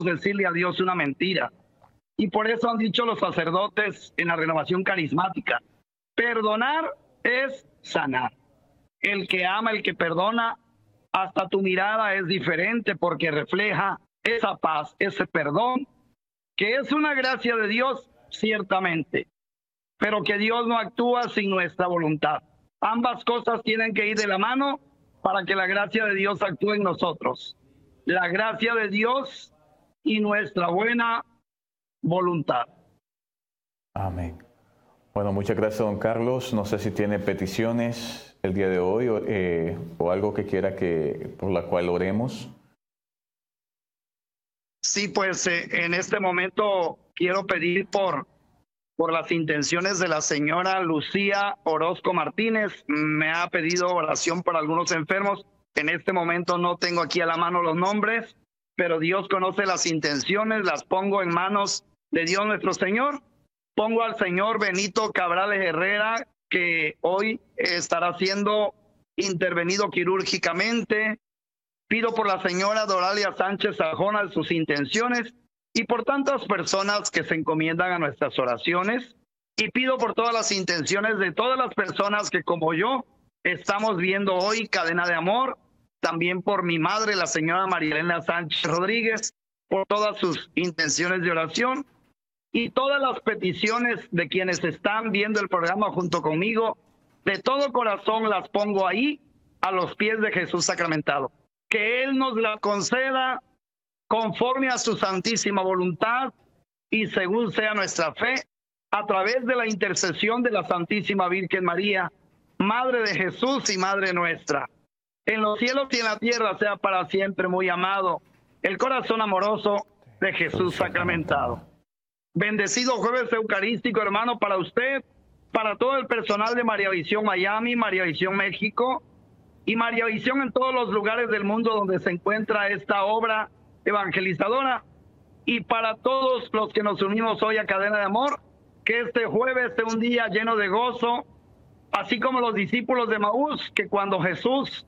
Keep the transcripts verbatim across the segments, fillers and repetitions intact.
decirle a Dios una mentira. Y por eso han dicho los sacerdotes en la renovación carismática, perdonar es sanar. El que ama, el que perdona, hasta tu mirada es diferente porque refleja esa paz, ese perdón, que es una gracia de Dios, ciertamente, pero que Dios no actúa sin nuestra voluntad. Ambas cosas tienen que ir de la mano para que la gracia de Dios actúe en nosotros. La gracia de Dios y nuestra buena voluntad. Amén. Bueno, muchas gracias, don Carlos. No sé si tiene peticiones el día de hoy o, eh, o algo que quiera que por la cual oremos. Sí, pues eh, en este momento quiero pedir por, por las intenciones de la señora Lucía Orozco Martínez. Me ha pedido oración por algunos enfermos. En este momento no tengo aquí a la mano los nombres, pero Dios conoce las intenciones, las pongo en manos de Dios nuestro Señor. Pongo al señor Benito Cabrales Herrera, que hoy estará siendo intervenido quirúrgicamente. Pido por la señora Doralia Sánchez Sajona sus intenciones y por tantas personas que se encomiendan a nuestras oraciones. Y pido por todas las intenciones de todas las personas que, como yo, estamos viendo hoy Cadena de Amor. También por mi madre, la señora María Elena Sánchez Rodríguez, por todas sus intenciones de oración. Y todas las peticiones de quienes están viendo el programa junto conmigo, de todo corazón las pongo ahí a los pies de Jesús sacramentado. Que Él nos la conceda conforme a su santísima voluntad y según sea nuestra fe, a través de la intercesión de la Santísima Virgen María, Madre de Jesús y Madre nuestra. En los cielos y en la tierra sea para siempre muy amado el corazón amoroso de Jesús sacramentado. Bendecido jueves eucarístico, hermano, para usted, para todo el personal de María Visión Miami, María Visión México y María Visión en todos los lugares del mundo donde se encuentra esta obra evangelizadora, y para todos los que nos unimos hoy a Cadena de Amor, que este jueves sea un día lleno de gozo, así como los discípulos de Maús, que cuando Jesús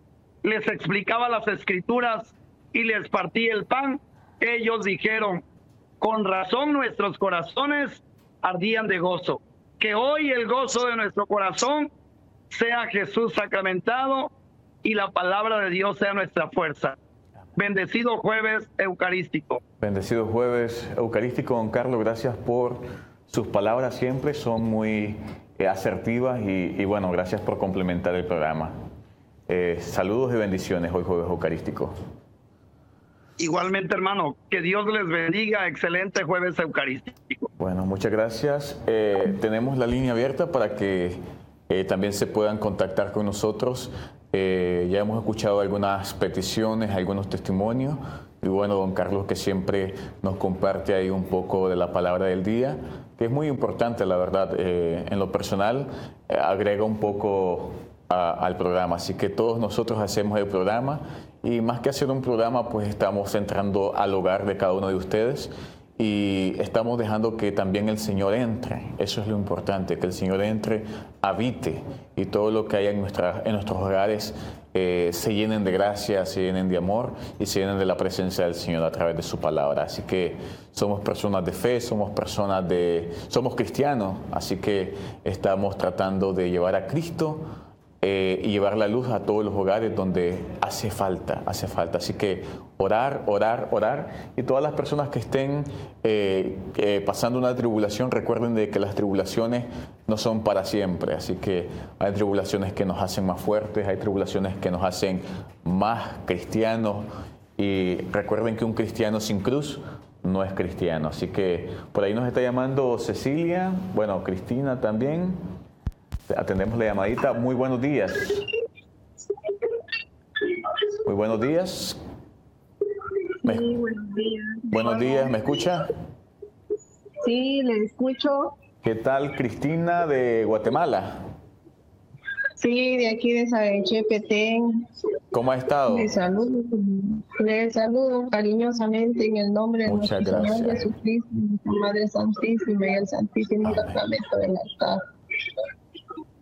les explicaba las Escrituras y les partía el pan, ellos dijeron: con razón nuestros corazones ardían de gozo. Que hoy el gozo de nuestro corazón sea Jesús sacramentado y la palabra de Dios sea nuestra fuerza. Bendecido jueves eucarístico. Bendecido jueves eucarístico, don Carlos. Gracias por sus palabras, siempre son muy eh, asertivas y, y bueno, gracias por complementar el programa. Eh, saludos y bendiciones hoy jueves eucarístico. Igualmente, hermano, que Dios les bendiga. Excelente jueves eucarístico. Bueno, muchas gracias. Eh, tenemos la línea abierta para que eh, también se puedan contactar con nosotros. Eh, ya hemos escuchado algunas peticiones, algunos testimonios. Y bueno, don Carlos, que siempre nos comparte ahí un poco de la palabra del día, que es muy importante, la verdad. Eh, en lo personal, eh, agrega un poco a, al programa. Así que todos nosotros hacemos el programa. Y más que hacer un programa, pues estamos entrando al hogar de cada uno de ustedes y estamos dejando que también el Señor entre. Eso es lo importante, que el Señor entre, habite y todo lo que haya en, nuestra, en nuestros hogares eh, se llenen de gracia, se llenen de amor y se llenen de la presencia del Señor a través de su palabra. Así que somos personas de fe, somos personas de, somos cristianos, así que estamos tratando de llevar a Cristo Eh, y llevar la luz a todos los hogares donde hace falta, hace falta. Así que orar, orar, orar. Y todas las personas que estén eh, eh, pasando una tribulación, recuerden de que las tribulaciones no son para siempre. Así que hay tribulaciones que nos hacen más fuertes, hay tribulaciones que nos hacen más cristianos. Y recuerden que un cristiano sin cruz no es cristiano. Así que por ahí nos está llamando Cecilia, bueno, Cristina también. Atendemos la llamadita. Muy buenos días. Muy buenos días. ¿Me... Sí, buenos días. Buenos días, ¿me escucha? Sí, le escucho. ¿Qué tal, Cristina de Guatemala? Sí, de aquí de Sabeche, Petén. ¿Cómo ha estado? Le saludo, le saludo cariñosamente en el nombre de Muchas nuestro Señor gracias. Jesucristo, nuestra Madre Santísima y el Santísimo Sacramento del altar.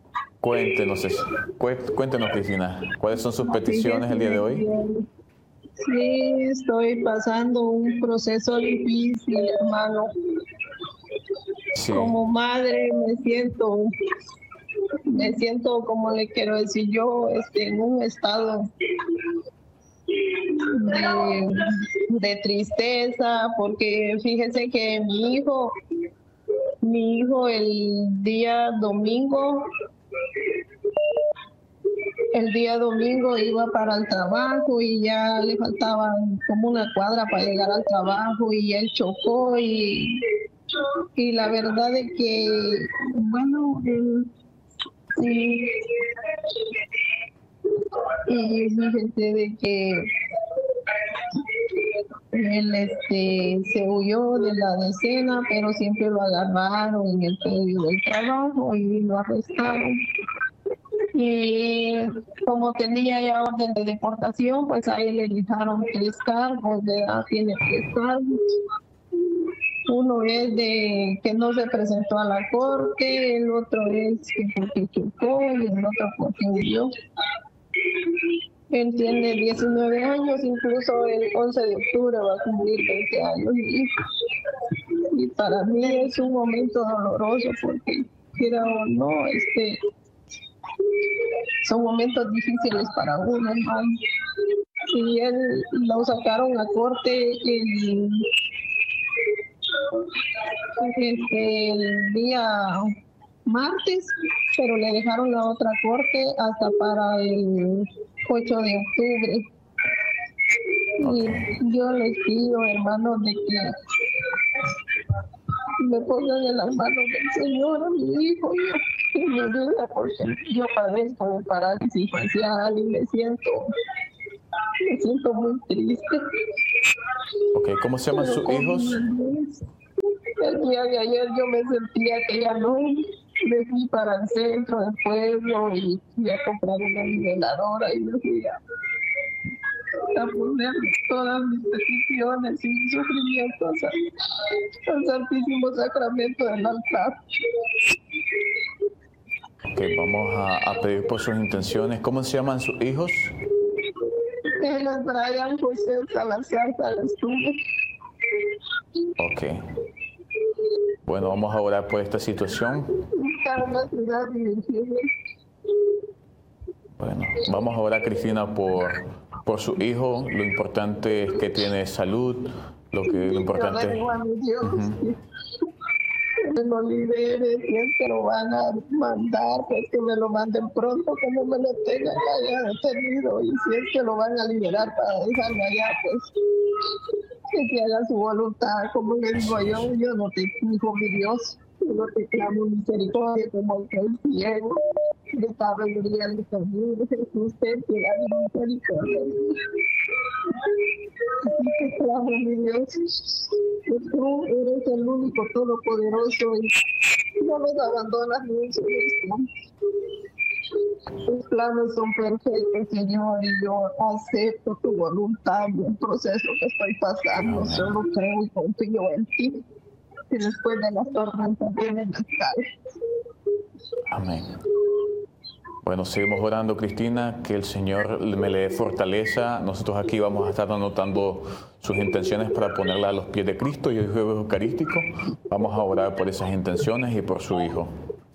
Cuéntenos, cuéntenos, Cristina, ¿cuáles son sus peticiones el día de hoy? Sí, estoy pasando un proceso difícil, hermano. Sí. Como madre me siento, me siento, como le quiero decir yo, este, en un estado de, de tristeza, porque fíjese que mi hijo, mi hijo el día domingo, el día domingo iba para el trabajo y ya le faltaba como una cuadra para llegar al trabajo y él chocó y, y la verdad es que, bueno, él, sí, y fíjese de que él este, se huyó de la decena, pero siempre lo agarraron en el medio del trabajo y lo arrestaron. Y como tenía ya orden de deportación, pues a él le dejaron tres cargos, ¿verdad? Tiene tres cargos. Uno es de que no se presentó a la corte, el otro es que porque chocó y el otro porque huyó. Él tiene diecinueve años, incluso el once de octubre va a cumplir veinte años. Y, y para mí es un momento doloroso porque, quiera o no, este, son momentos difíciles para uno, hermano. Y él lo sacaron a corte el, este, el día martes, pero le dejaron la otra corte hasta para el ocho de octubre. Okay. Y yo les pido, hermanos, de que me pongan en las manos del Señor a mi hijo y, y mi vida, porque yo padezco de parálisis facial y me siento, me siento muy triste. Okay. ¿Cómo se llaman sus hijos? El día de ayer yo me sentía que ya no, me fui para el centro del pueblo y fui a comprar una niveladora y me fui a, a poner todas mis peticiones y sufrimientos al Santísimo Sacramento del altar. Okay, vamos a, a pedir por sus intenciones. ¿Cómo se llaman sus hijos? Él es Brian José Salazar Salestume. Ok. Bueno, vamos a orar por esta situación. Bueno, vamos a orar, Cristina, por, por su hijo. Lo importante es que tiene salud. Lo que lo importante es... Uh-huh. Que lo libere, si es que lo van a mandar, pues que me lo manden pronto, que no me lo tengan allá detenido, y si es que lo van a liberar para dejarme allá, pues que se haga su voluntad. Como le digo yo, yo no te exijo, mi Dios, yo no te clamo misericordia como el que es ciego, de sabiduría de Jesús, Jesús, ten piedad y misericordia. Así te clamo, mi Dios, que tú eres el único todopoderoso y no nos abandonas ni un solo instante. Tus planes son perfectos, Señor, y yo acepto tu voluntad en el proceso que estoy pasando. Solo creo y confío en ti. Y después de las tormentas vienen las calmas. Amén. Bueno, seguimos orando, Cristina, que el Señor me le dé fortaleza. Nosotros aquí vamos a estar anotando sus intenciones para ponerla a los pies de Cristo y el jueves eucarístico. Vamos a orar por esas intenciones y por su hijo.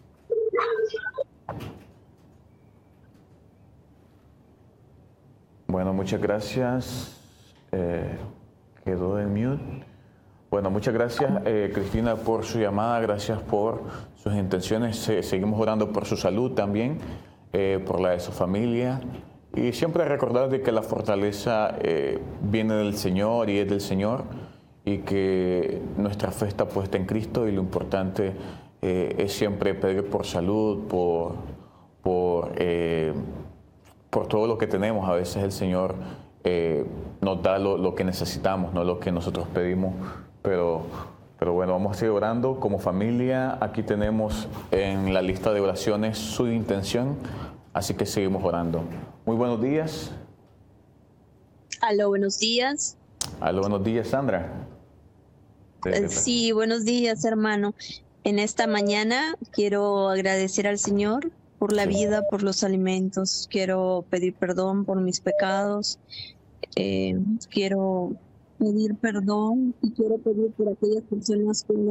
Bueno, muchas gracias. Eh, quedó en mute. Bueno, muchas gracias, eh, Cristina, por su llamada. Gracias por sus intenciones. Eh, seguimos orando por su salud también, eh, por la de su familia. Y siempre recordar de que la fortaleza eh, viene del Señor y es del Señor. Y que nuestra fe está puesta en Cristo. Y lo importante eh, es siempre pedir por salud, por... por eh, por todo lo que tenemos. A veces el Señor eh, nos da lo, lo que necesitamos, no lo que nosotros pedimos, pero, pero bueno, vamos a seguir orando como familia. Aquí tenemos en la lista de oraciones su intención, así que seguimos orando. Muy buenos días. Aló, buenos días. Aló, buenos días, Sandra. Sí, buenos días, hermano. En esta mañana quiero agradecer al Señor por la vida, por los alimentos. Quiero pedir perdón por mis pecados. eh, quiero pedir perdón y quiero pedir por aquellas personas que no